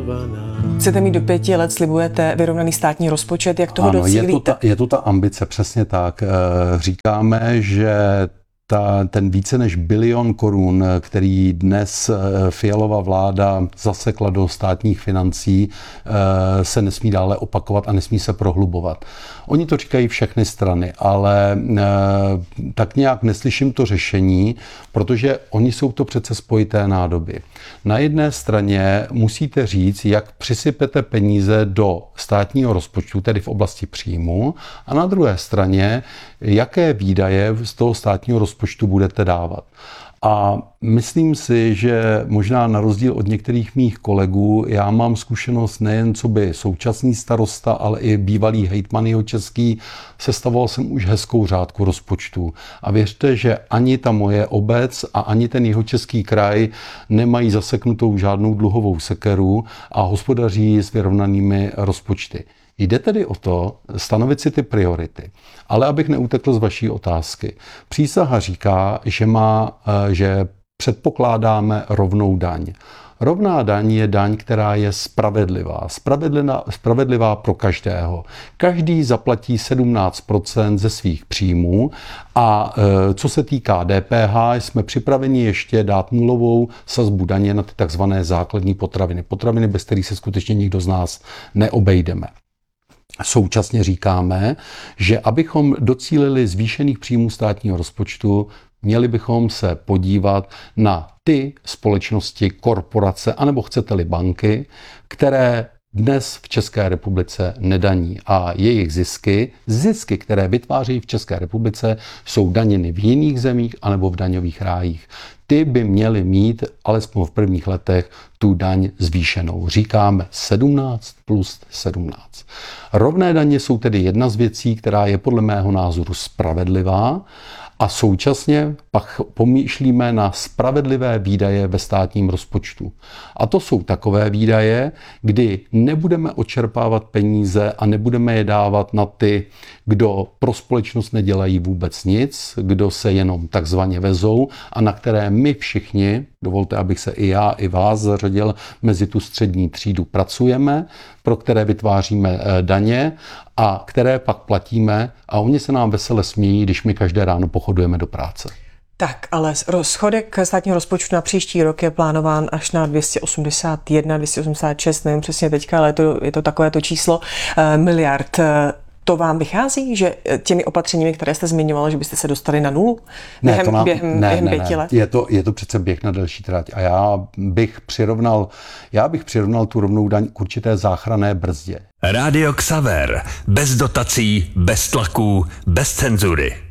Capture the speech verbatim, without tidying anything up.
milovaná. Chcete mít do pěti let, slibujete vyrovnaný státní rozpočet, jak toho ano, docílíte? Je to, ta, je to ta ambice, přesně tak. Říkáme, že Ta, ten více než bilion korun, který dnes Fialova vláda zasekla do státních financí, se nesmí dále opakovat a nesmí se prohlubovat. Oni to říkají všechny strany, ale tak nějak neslyším to řešení, protože oni jsou to přece spojité nádoby. Na jedné straně musíte říct, jak přisypete peníze do státního rozpočtu, tedy v oblasti příjmu, a na druhé straně, jaké výdaje z toho státního rozpočtu budete dávat. A myslím si, že možná na rozdíl od některých mých kolegů, já mám zkušenost nejen co by současný starosta, ale i bývalý hejtman jihočeský, sestavoval jsem už hezkou řádku rozpočtu. A věřte, že ani ta moje obec a ani ten jihočeský kraj nemají zaseknutou žádnou dluhovou sekeru a hospodaří s vyrovnanými rozpočty. Jde tedy o to stanovit si ty priority. Ale abych neutekl z vaší otázky. Přísaha říká, že, má, že předpokládáme rovnou daň. Rovná daň je daň, která je spravedlivá. Spravedlivá, spravedlivá pro každého. Každý zaplatí sedmnáct procent ze svých příjmů a e, co se týká D P H, jsme připraveni ještě dát nulovou sazbu daně na ty takzvané základní potraviny. Potraviny, bez kterých se skutečně nikdo z nás neobejdeme. Současně říkáme, že abychom docílili zvýšených příjmů státního rozpočtu, měli bychom se podívat na ty společnosti, korporace, anebo chcete-li banky, které dnes v České republice nedaní a jejich zisky, zisky, které vytvářejí v České republice, jsou daněny v jiných zemích anebo v daňových rájích. Ty by měly mít alespoň v prvních letech tu daň zvýšenou. Říkáme sedmnáct plus sedmnáct. Rovné daně jsou tedy jedna z věcí, která je podle mého názoru spravedlivá, a současně pak pomýšlíme na spravedlivé výdaje ve státním rozpočtu. A to jsou takové výdaje, kdy nebudeme odčerpávat peníze a nebudeme je dávat na ty, kdo pro společnost nedělají vůbec nic, kdo se jenom takzvaně vezou a na které my všichni, dovolte, abych se i já, i vás zařadil mezi tu střední třídu, pracujeme, pro které vytváříme daně a které pak platíme a oni se nám vesele smějí, když my každé ráno pochodujeme do práce. Tak, ale schodek státního rozpočtu na příští rok je plánován až na dvě stě osmdesát jedna, dvě stě osmdesát šest, nevím přesně teďka, ale je to, je to takové to číslo eh, miliard. To vám vychází, že těmi opatřeními, které jste zmiňoval, že byste se dostali na nulu ne, během, nám, během, ne, během ne, pěti ne. let? Je to, je to přece běh na delší trať. A já bych přirovnal, já bych přirovnal tu rovnou daň k určité záchranné brzdě. Rádio Xaver. Bez dotací, bez tlaků, bez cenzury.